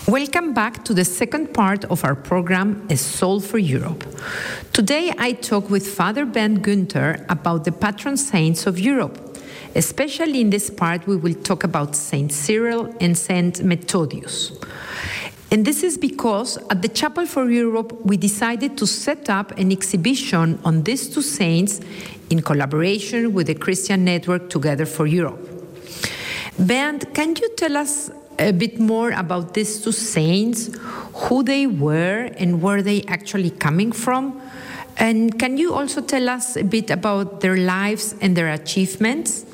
Welcome back to the second part of our program, A Soul for Europe. Today I talk with Father Bernd Günther about the patron saints of Europe. Especially in this part, we will talk about Saint Cyril and Saint Methodius. And this is because at the Chapel for Europe, we decided to set up an exhibition on these two saints in collaboration with the Christian Network Together for Europe. Bernd, can you tell us a bit more about these two saints, who they were and where they actually coming from? And can you also tell us a bit about their lives and their achievements?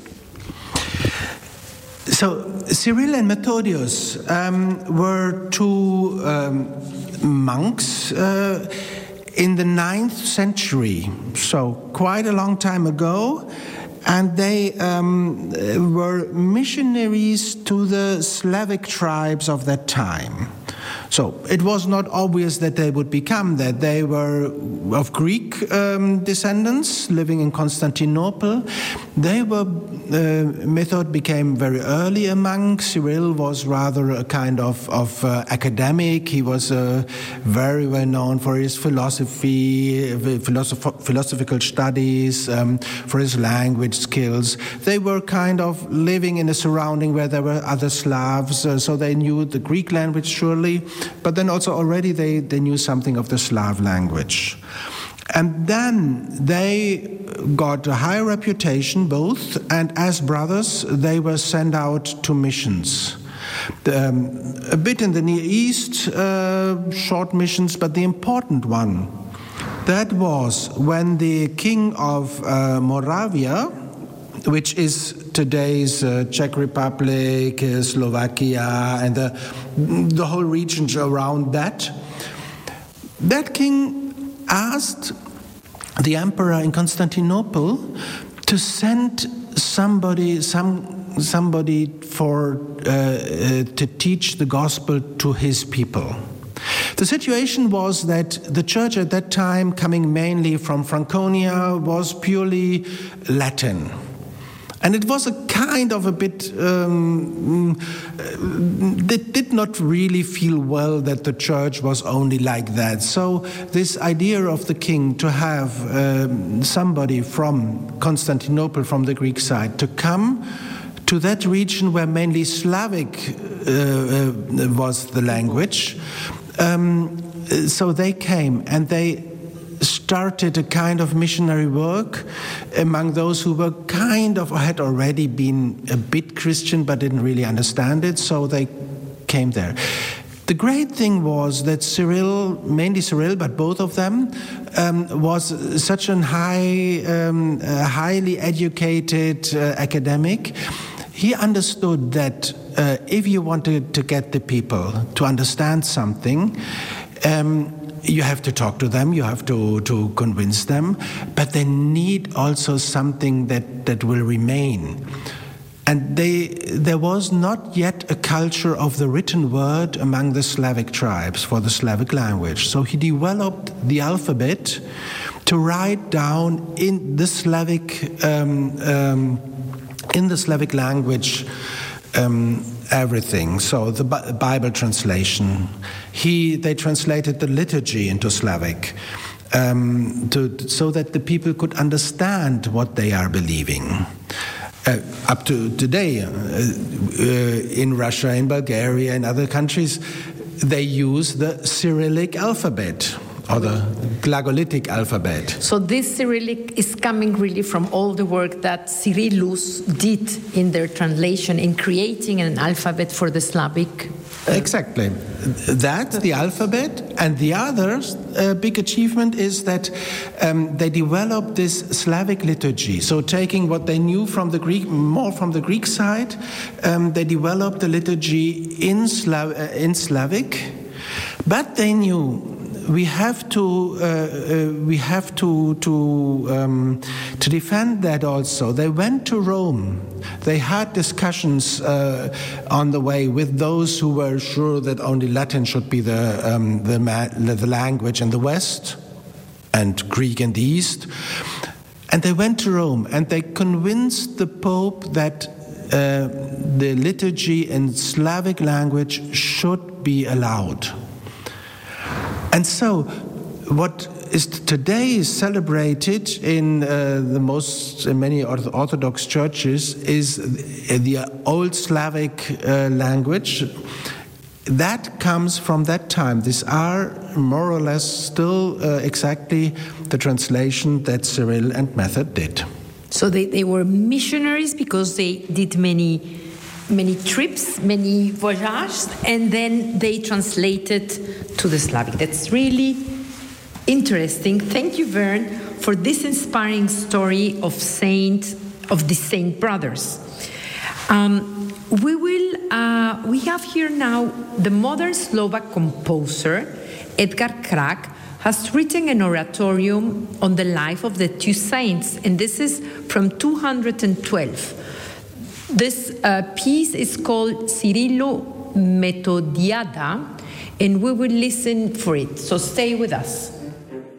So, Cyril and Methodius were two monks in the 9th century, so quite a long time ago. And they were missionaries to the Slavic tribes of that time. So it was not obvious that they would become that. They were of Greek descendants living in Constantinople. Method became very early a monk. Cyril was rather a kind of academic. He was very well known for his philosophical studies, for his language skills. They were kind of living in a surrounding where there were other Slavs, so they knew the Greek language surely, but then also already they knew something of the Slav language. And then they got a high reputation both, and as brothers they were sent out to missions. A bit in the Near East, short missions, but the important one, that was when the king of Moravia, which is today's Czech Republic, Slovakia, and the whole regions around that king asked the emperor in Constantinople to send somebody for to teach the gospel to his people. The situation was that the church at that time, coming mainly from Franconia, was purely Latin. And it was a kind of a bit, they did not really feel well that the church was only like that. So this idea of the king to have somebody from Constantinople, from the Greek side, to come to that region where mainly Slavic was the language, so they came and they started a kind of missionary work among those who were kind of, or had already been a bit Christian but didn't really understand it, so they came there. The great thing was that Cyril, mainly Cyril, but both of them, was such a highly educated academic. He understood that if you wanted to get the people to understand something, you have to talk to them, you have to convince them, but they need also something that will remain. And there was not yet a culture of the written word among the Slavic tribes for the Slavic language. So he developed the alphabet to write down in the Slavic language everything. So the Bible translation. They translated the liturgy into Slavic so that the people could understand what they are believing. Up to today, in Russia, in Bulgaria, in other countries, they use the Cyrillic alphabet, or the Glagolitic alphabet. So this Cyrillic is coming really from all the work that Cyrillus did in their translation, in creating an alphabet for the Slavic. Exactly. That's the alphabet. And the other big achievement is that they developed this Slavic liturgy. So taking what they knew from the Greek, more from the Greek side, they developed the liturgy in Slavic. But they knew we have to defend that also. They went to Rome. They had discussions on the way with those who were sure that only Latin should be the language in the West and Greek in the East. And they went to Rome and they convinced the Pope that the liturgy in Slavic language should be allowed. And so, what is today celebrated in many Orthodox churches is the Old Slavic language. That comes from that time. These are more or less still exactly the translation that Cyril and Method did. So they were missionaries because they did many trips, many voyages, and then they translated to the Slavic. That's really interesting. Thank you, Vern, for this inspiring story of the Saint Brothers. We have here now the modern Slovak composer Edgar Krak has written an oratorium on the life of the two saints, and this is from 212. This piece is called Cyrilo Methodiada, and we will listen for it. So stay with us.